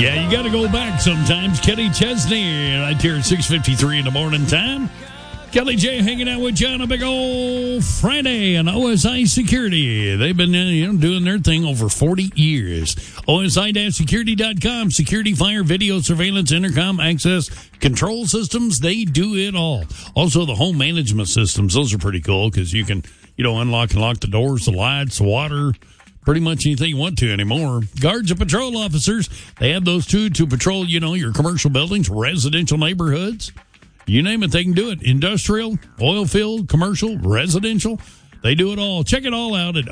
Yeah, you got to go back sometimes. Kenny Chesney right here at 6:53 in the morning time. Kelly J hanging out with you on a big old Friday on OSI Security. They've been doing their thing over 40 years. OSI-security.com. Security, fire, video, surveillance, intercom, access, control systems. They do it all. Also, the home management systems. Those are pretty cool because you can, unlock and lock the doors, the lights, the water, pretty much anything you want to anymore. Guards and patrol officers, they have those too to patrol, your commercial buildings, residential neighborhoods. You name it, they can do it. Industrial, oil field, commercial, residential. They do it all. Check it all out at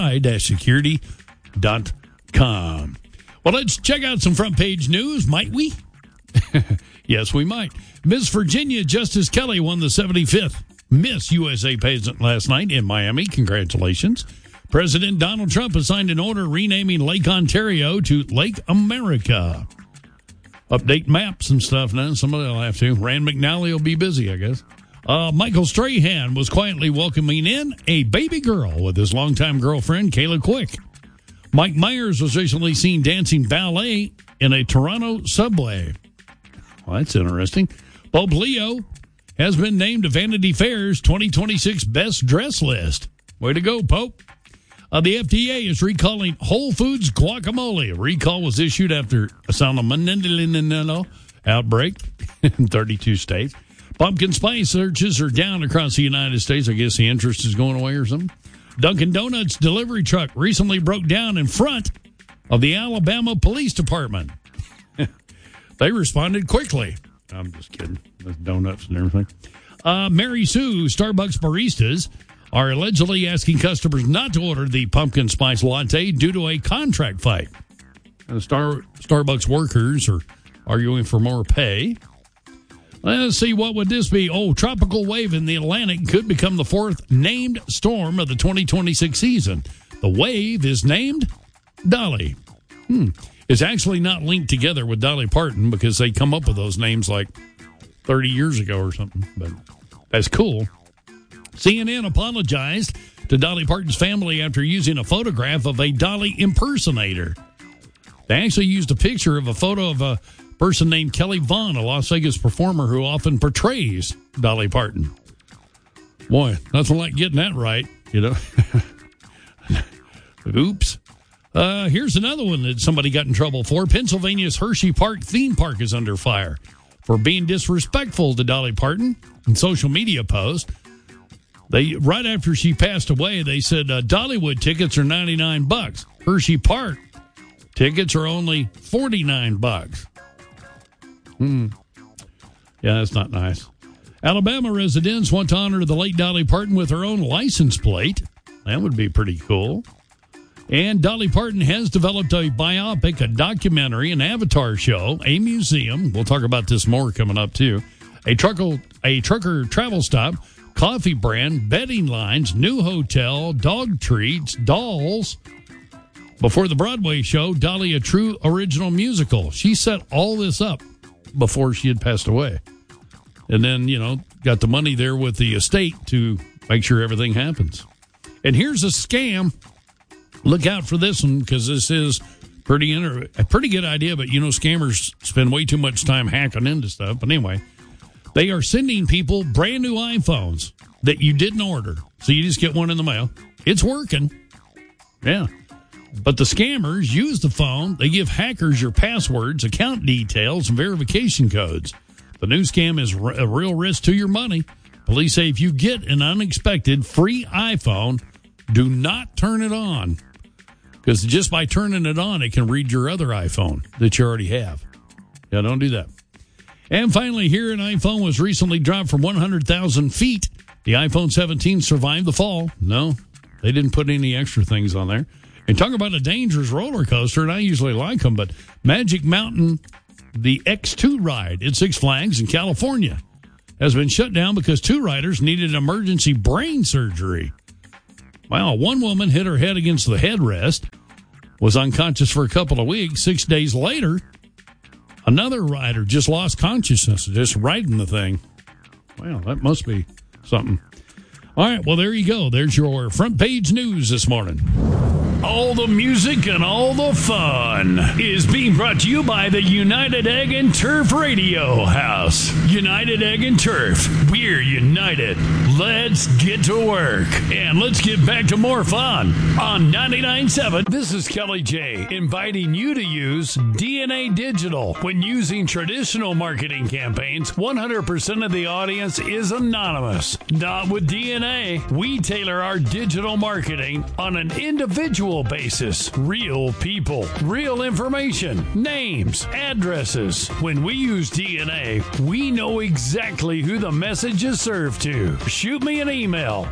osi-security.com. Well, let's check out some front page news, might we? Yes, we might. Miss Virginia Justice Kelly won the 75th Miss USA pageant last night in Miami. Congratulations. President Donald Trump has signed an order renaming Lake Ontario to Lake America. Update maps and stuff now. Somebody will have to. Rand McNally will be busy, I guess. Michael Strahan was quietly welcoming in a baby girl with his longtime girlfriend, Kayla Quick. Mike Myers was recently seen dancing ballet in a Toronto subway. Well, that's interesting. Pope Leo has been named to Vanity Fair's 2026 Best Dress list. Way to go, Pope. The FDA is recalling Whole Foods guacamole. A recall was issued after a salmonella outbreak in 32 states. Pumpkin spice searches are down across the United States. I guess the interest is going away or something. Dunkin' Donuts delivery truck recently broke down in front of the Alabama Police Department. They responded quickly. I'm just kidding. With donuts and everything. Mary Sue, Starbucks baristas, are allegedly asking customers not to order the pumpkin spice latte due to a contract fight. Starbucks workers are arguing for more pay. Let's see, what would this be? Tropical wave in the Atlantic could become the fourth named storm of the 2026 season. The wave is named Dolly. It's actually not linked together with Dolly Parton because they come up with those names like 30 years ago or something. But that's cool. CNN apologized to Dolly Parton's family after using a photograph of a Dolly impersonator. They actually used a picture of a photo of a person named Kelly Vaughn, a Las Vegas performer who often portrays Dolly Parton. Boy, nothing like getting that right, Oops. Here's another one that somebody got in trouble for. Pennsylvania's Hershey Park theme park is under fire for being disrespectful to Dolly Parton in social media posts. Right after she passed away, they said Dollywood tickets are $99. Hershey Park tickets are only $49. Yeah, that's not nice. Alabama residents want to honor the late Dolly Parton with her own license plate. That would be pretty cool. And Dolly Parton has developed a biopic, a documentary, an avatar show, a museum. We'll talk about this more coming up, too. A trucker travel stop, coffee brand, bedding lines, new hotel, dog treats, dolls. Before the Broadway show, Dolly, a true original musical. She set all this up before she had passed away. And then, got the money there with the estate to make sure everything happens. And here's a scam. Look out for this one because this is a pretty good idea. But, scammers spend way too much time hacking into stuff. But anyway, they are sending people brand new iPhones that you didn't order. So you just get one in the mail. It's working. Yeah. But the scammers use the phone. They give hackers your passwords, account details, and verification codes. The new scam is a real risk to your money. Police say if you get an unexpected free iPhone, do not turn it on. Because just by turning it on, it can read your other iPhone that you already have. Yeah, don't do that. And finally, here, an iPhone was recently dropped from 100,000 feet. The iPhone 17 survived the fall. No, they didn't put any extra things on there. And talk about a dangerous roller coaster, and I usually like them, but Magic Mountain, the X2 ride at Six Flags in California, has been shut down because two riders needed emergency brain surgery. Wow, one woman hit her head against the headrest, was unconscious for a couple of weeks. 6 days later, another rider just lost consciousness, just riding the thing. Wow, that must be something. All right, well, there you go. There's your front page news this morning. All the music and all the fun is being brought to you by the United Egg and Turf Radio House. United Egg and Turf. We're united. Let's get to work. And let's get back to more fun on 99.7. This is Kelly J, inviting you to use DNA Digital. When using traditional marketing campaigns, 100% of the audience is anonymous. Not with DNA. We tailor our digital marketing on an individual basis. Real people, real information, names, addresses. When we use DNA, we know exactly who the message is served to. Shoot me an email,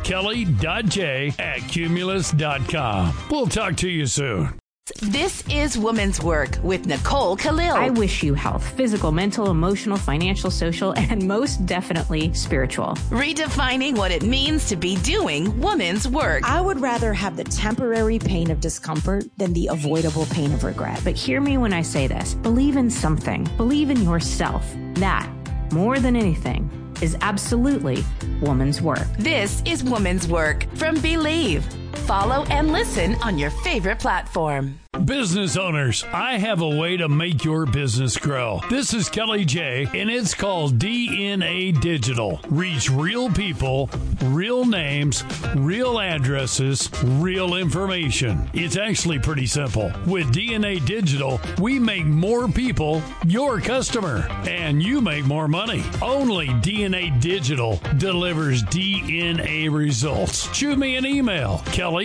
kelly.j@cumulus.com. We'll talk to you soon. This is Woman's Work with Nicole Khalil. I wish you health, physical, mental, emotional, financial, social, and most definitely spiritual. Redefining what it means to be doing woman's work. I would rather have the temporary pain of discomfort than the avoidable pain of regret. But hear me when I say this. Believe in something. Believe in yourself. That, more than anything, is absolutely woman's work. This is Woman's Work from Believe. Follow and listen on your favorite platform. Business owners, I have a way to make your business grow. This is Kelly J, and it's called DNA Digital. Reach real people, real names, real addresses, real information. It's actually pretty simple. With DNA Digital, we make more people your customer, and you make more money. Only DNA Digital delivers DNA results. Shoot me an email,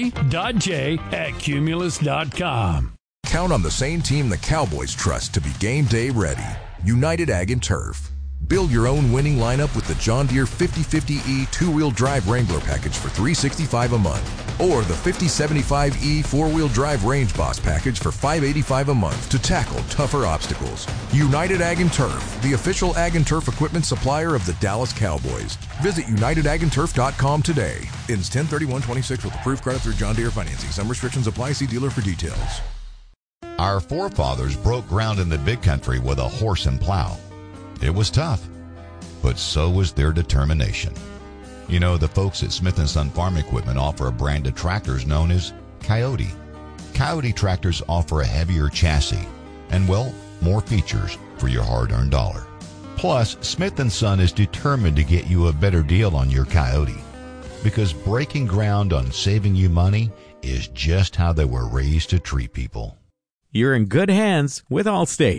kelly.j@cumulus.com. Count on the same team the Cowboys trust to be game day ready. United Ag and Turf. Build your own winning lineup with the John Deere 5050E two-wheel drive Wrangler package for $365 a month, or the 5075E four-wheel drive Range Boss package for $585 a month to tackle tougher obstacles. United Ag and Turf, the official ag and turf equipment supplier of the Dallas Cowboys. Visit unitedagandturf.com today. Ends 10/31/26 with approved credit through John Deere financing. Some restrictions apply. See dealer for details. Our forefathers broke ground in the big country with a horse and plow. It was tough, but so was their determination. You know, the folks at Smith & Son Farm Equipment offer a brand of tractors known as Coyote. Coyote tractors offer a heavier chassis and, well, more features for your hard-earned dollar. Plus, Smith & Son is determined to get you a better deal on your Coyote, because breaking ground on saving you money is just how they were raised to treat people. You're in good hands with Allstate.